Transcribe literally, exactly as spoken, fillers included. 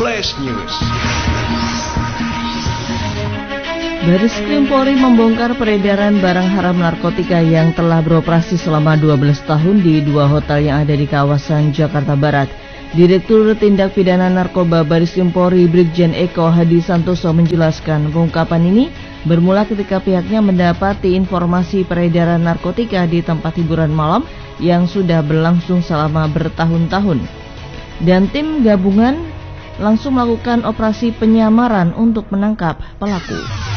Flash News. Bareskrim Polri membongkar peredaran barang haram narkotika yang telah beroperasi selama dua belas tahun di dua hotel yang ada di kawasan Jakarta Barat. Direktur Tindak Pidana Narkoba Bareskrim Polri Brigjen Eko Hadi Santoso menjelaskan pengungkapan ini bermula ketika pihaknya mendapati informasi peredaran narkotika di tempat hiburan malam yang sudah berlangsung selama bertahun-tahun. Dan tim gabungan langsung melakukan operasi penyamaran untuk menangkap pelaku.